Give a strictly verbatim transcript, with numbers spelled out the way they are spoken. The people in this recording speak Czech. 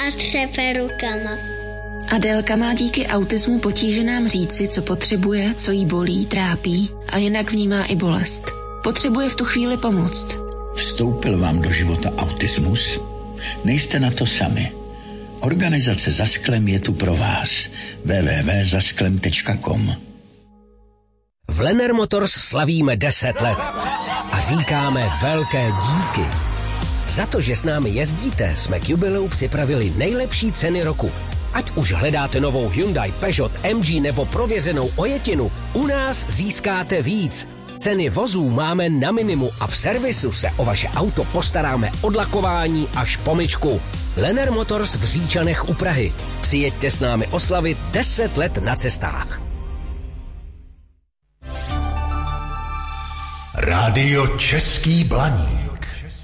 a třepe rukama. Adélka má díky autismu potíže nám říci, co potřebuje, co jí bolí, trápí a jinak vnímá i bolest. Potřebuje v tu chvíli pomoct. Vstoupil vám do života autismus? Nejste na to sami. Organizace Za sklem je tu pro vás. w w w tečka za sklem tečka com. V Lenner Motors slavíme deset let a říkáme velké díky. Za to, že s námi jezdíte, jsme k jubileu připravili nejlepší ceny roku. Ať už hledáte novou Hyundai, Peugeot, M G nebo provězenou ojetinu, u nás získáte víc. Ceny vozů máme na minimu a v servisu se o vaše auto postaráme od lakování až po myčku. Lenner Motors v Říčanech u Prahy. Přijeďte s námi oslavit deset let na cestách. Rádio Český Blaník.